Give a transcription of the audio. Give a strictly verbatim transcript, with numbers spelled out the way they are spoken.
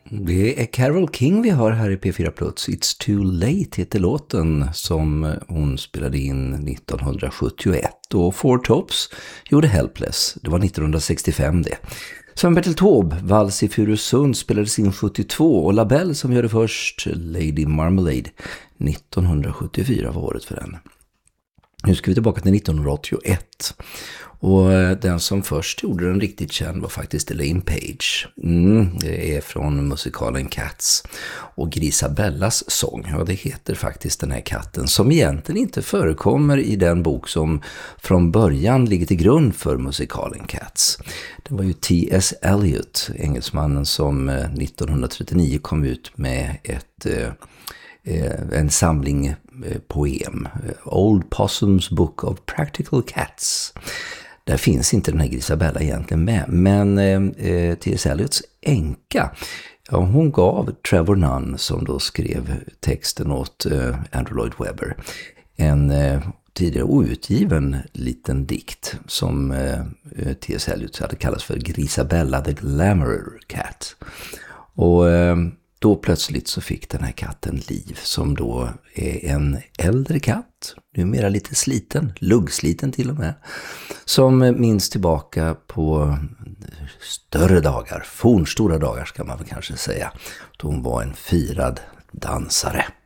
Det är Carole King vi har här i P fyra Plus. It's Too Late heter låten som hon spelade in nittonhundrasjuttioett. Och Four Tops gjorde Helpless. Det var nittonhundrasextiofem det. Sven-Bertil Taube, Vals i Furusund, spelades in sjuttiotvå. Och Labelle som gör det först, Lady Marmalade, nittonhundrasjuttiofyra var året för den. Nu ska vi tillbaka till nittonhundraåttioett. Och den som först gjorde den riktigt känd var faktiskt Elaine Page. Mm, det är från musikalen Cats. Och Grisabellas sång, ja det heter faktiskt den här katten, som egentligen inte förekommer i den bok som från början ligger till grund för musikalen Cats. Det var ju T S Eliot, engelsmannen, som nittonhundratrettionio kom ut med ett... en samling poem, Old Possum's Book of Practical Cats. Där finns inte den här Grisabella egentligen med, men eh, T S Eliots änka, ja, hon gav Trevor Nunn, som då skrev texten åt eh, Andrew Lloyd Webber, en eh, tidigare outgiven liten dikt som eh, T S Eliot hade kallats för Grisabella the Glamour Cat. Och eh, då plötsligt så fick den här katten liv, som då är en äldre katt, numera lite sliten, luggsliten till och med, som minns tillbaka på större dagar, fornstora dagar ska man väl kanske säga, då hon var en firad dansare.